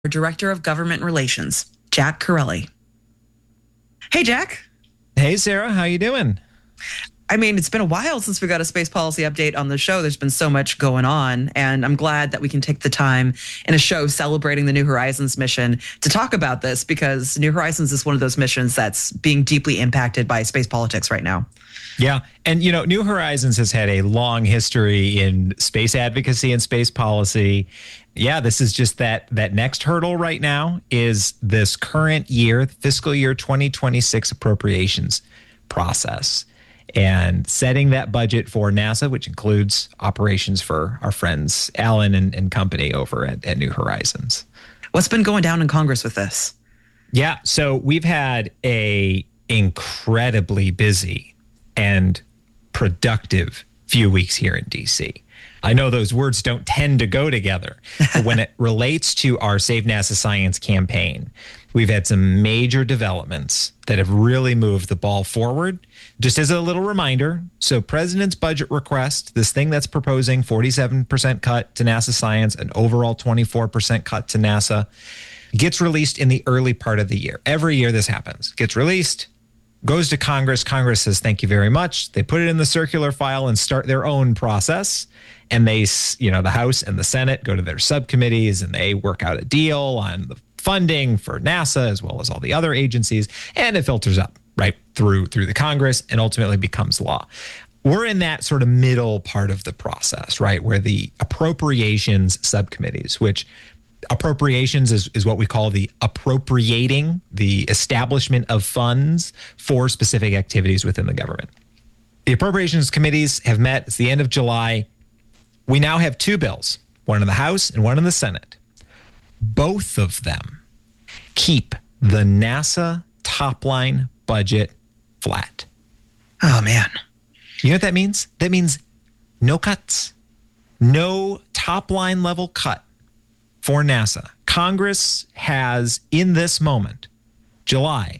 Director of Government Relations, Jack Corelli. Hey, Jack. Hey, Sarah. How you doing? I mean, it's been a while since we got a space policy update on the show. There's been so much going on, and I'm glad that we can take the time in a show celebrating the New Horizons mission to talk about this, because New Horizons is one of those missions that's being deeply impacted by space politics right now. Yeah. And, you know, New Horizons has had a long history in space advocacy and space policy. Yeah, this is just that next hurdle right now is this current year, fiscal year 2026 appropriations process, and setting that budget for NASA, which includes operations for our friends Alan and company over at New Horizons. What's been going down in Congress with this? Yeah, so we've had a incredibly busy and productive few weeks here in DC. I know those words don't tend to go together, but when it relates to our Save NASA Science campaign, we've had some major developments that have really moved the ball forward. Just as a little reminder, so President's budget request, this thing that's proposing 47% cut to NASA Science, an overall 24% cut to NASA, gets released in the early part of the year. Every year this happens. Gets released, goes to Congress. Congress says, thank you very much. They put it in the circular file and start their own process. And they, the House and the Senate go to their subcommittees and they work out a deal on the funding for NASA as well as all the other agencies. And it filters up right through the Congress and ultimately becomes law. We're in that sort of middle part of the process, right? Where the appropriations subcommittees, which appropriations is what we call the appropriating, the establishment of funds for specific activities within the government. The appropriations committees have met. It's the end of July. We now have two bills, one in the House and one in the Senate. Both of them keep the NASA top line budget flat. Oh, man. You know what that means? That means no cuts, no top line level cut for NASA. Congress has, in this moment, July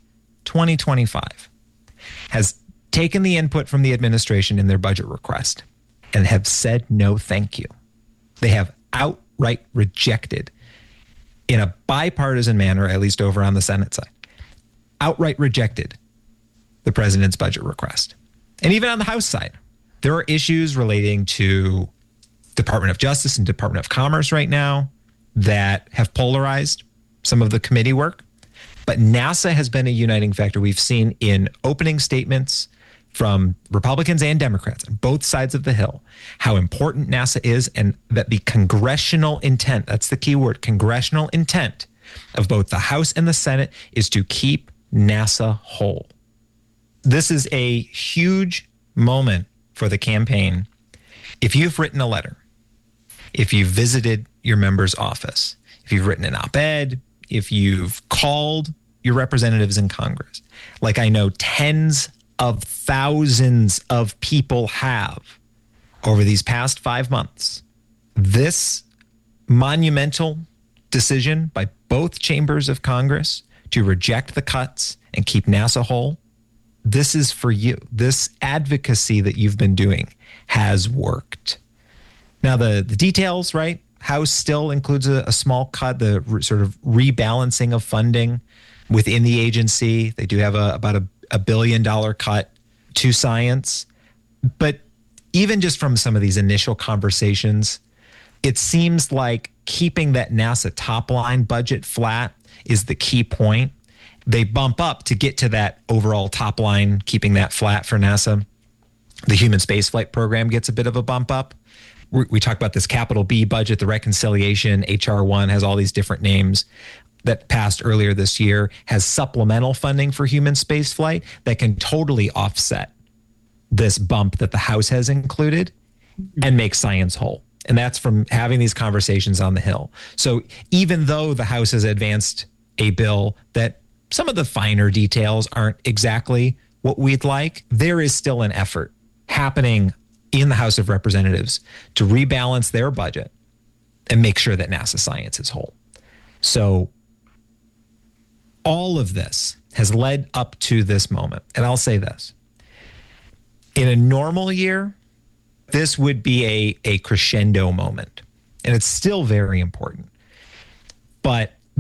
2025, has taken the input from the administration in their budget request and have said no thank you. They have outright rejected, in a bipartisan manner, at least over on the Senate side, outright rejected the president's budget request. And even on the House side, there are issues relating to Department of Justice and Department of Commerce right now that have polarized some of the committee work. But NASA has been a uniting factor. We've seen in opening statements from Republicans and Democrats on both sides of the Hill how important NASA is, and that the congressional intent, that's the key word, congressional intent of both the House and the Senate is to keep NASA whole. This is a huge moment for the campaign. If you've written a letter, if you've visited your member's office, if you've written an op-ed, if you've called your representatives in Congress, like I know tens of thousands of people have over these past 5 months, this monumental decision by both chambers of Congress to reject the cuts and keep NASA whole, this is for you. This advocacy that you've been doing has worked. Now, the details, right? House still includes a small cut, the sort of rebalancing of funding within the agency. They do have about a $1 billion cut to science. But even just from some of these initial conversations, it seems like keeping that NASA top line budget flat is the key point. They bump up to get to that overall top line, keeping that flat for NASA. The Human Spaceflight Program gets a bit of a bump up. We talk about this capital B budget, the reconciliation, HR 1 has all these different names that passed earlier this year, has supplemental funding for human spaceflight that can totally offset this bump that the House has included and make science whole. And that's from having these conversations on the Hill. So even though the House has advanced a bill that some of the finer details aren't exactly what we'd like, there is still an effort happening in the House of Representatives to rebalance their budget and make sure that NASA science is whole. So all of this has led up to this moment. And I'll say this. In a normal year, this would be a crescendo moment. And it's still very important. But